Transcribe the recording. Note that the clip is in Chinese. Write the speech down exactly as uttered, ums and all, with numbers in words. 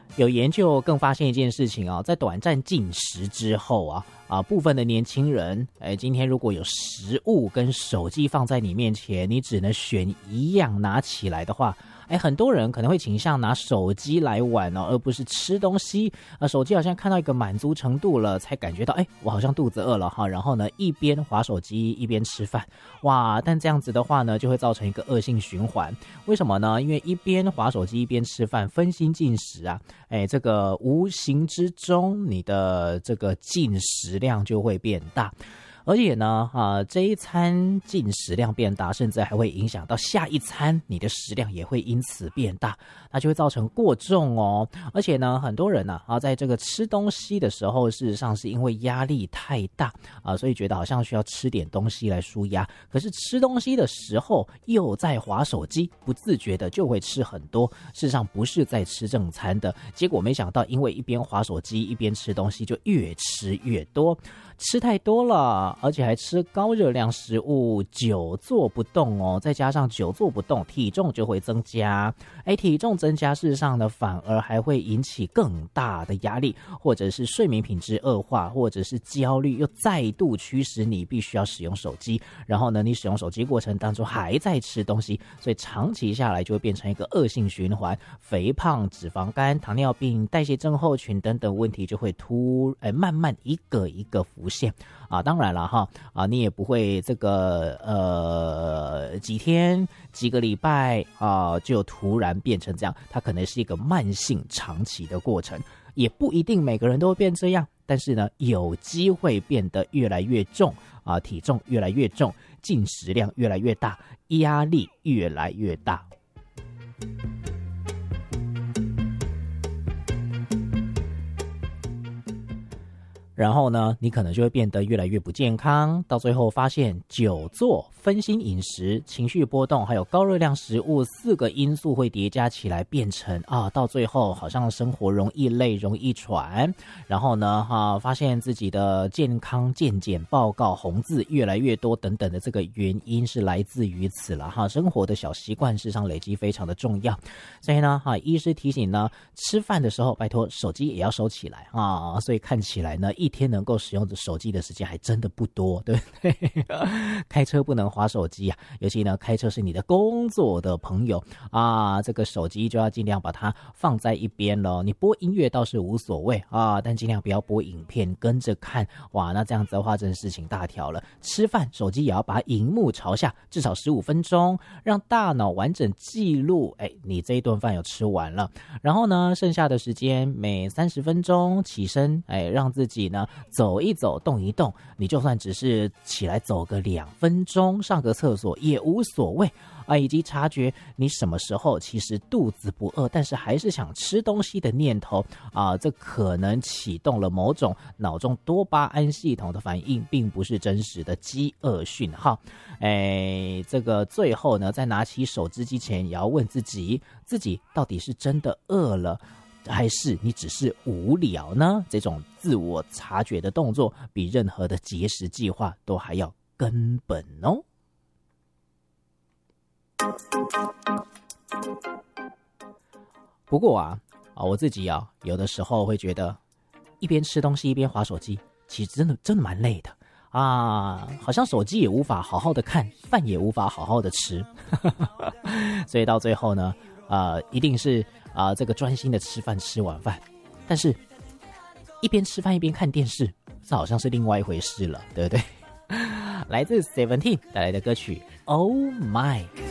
有研究更发现一件事情啊，在短暂禁食之后啊啊，部分的年轻人，哎，今天如果有食物跟手机放在你面前，你只能选一样拿起来的话，哎，很多人可能会倾向拿手机来玩哦，而不是吃东西。啊，手机好像看到一个满足程度了，才感觉到，哎，我好像肚子饿了哈。然后呢，一边滑手机一边吃饭，哇！但这样子的话呢，就会造成一个恶性循环。为什么呢？因为一边滑手机一边吃饭，分心进食啊，哎，这个无形之中，你的这个进食量就会变大。而且呢，啊，这一餐进食量变大，甚至还会影响到下一餐，你的食量也会因此变大，那就会造成过重哦。而且呢，很多人呢，啊，在这个吃东西的时候，事实上是因为压力太大啊，所以觉得好像需要吃点东西来抒压。可是吃东西的时候又在滑手机，不自觉的就会吃很多，事实上不是在吃正餐的。结果没想到，因为一边滑手机一边吃东西，就越吃越多。吃太多了，而且还吃高热量食物，久坐不动哦，再加上久坐不动，体重就会增加。哎，体重增加，事实上呢，反而还会引起更大的压力，或者是睡眠品质恶化，或者是焦虑，又再度驱使你必须要使用手机。然后呢，你使用手机过程当中还在吃东西，所以长期下来就会变成一个恶性循环，肥胖、脂肪肝、糖尿病、代谢症候群等等问题就会突哎慢慢一个一个浮现啊。当然了哈啊，你也不会这个呃几天几个礼拜啊就突然变成这样，它可能是一个慢性长期的过程，也不一定每个人都会变这样，但是呢有机会变得越来越重啊，体重越来越重，进食量越来越大，压力越来越大。然后呢，你可能就会变得越来越不健康，到最后发现久坐、分心饮食、情绪波动，还有高热量食物四个因素会叠加起来，变成啊，到最后好像生活容易累、容易喘。然后呢，哈、啊，发现自己的健康健检报告红字越来越多等等的这个原因是来自于此了哈。生活的小习惯事实上累积非常的重要，所以呢，哈、啊，医师提醒呢，吃饭的时候拜托手机也要收起来啊。所以看起来呢，一天能够使用手机的时间还真的不多，对不对？开车不能滑手机啊，尤其呢，开车是你的工作的朋友啊，这个手机就要尽量把它放在一边了。你播音乐倒是无所谓啊，但尽量不要播影片跟着看，哇，那这样子的话真是事情大条了。吃饭手机也要把荧幕朝下，至少十五分钟，让大脑完整记录，哎，你这一顿饭有吃完了。然后呢，剩下的时间每三十分钟起身，哎，让自己呢走一走，动一动，你就算只是起来走个两分钟，上个厕所也无所谓啊。以及察觉你什么时候其实肚子不饿，但是还是想吃东西的念头啊，这可能启动了某种脑中多巴胺系统的反应，并不是真实的饥饿讯号。哎，这个最后呢，在拿起手机之前，也要问自己，自己到底是真的饿了，还是你只是无聊呢？这种自我察觉的动作，比任何的节食计划都还要根本哦。不过啊，啊，我自己啊，有的时候会觉得，一边吃东西一边滑手机，其实真的真的蛮累的啊，好像手机也无法好好的看，饭也无法好好的吃，所以到最后呢，呃，一定是啊、呃，这个专心的吃饭，吃完饭，但是一边吃饭一边看电视，这好像是另外一回事了，对不对？来自 Seventeen 带来的歌曲 Oh My。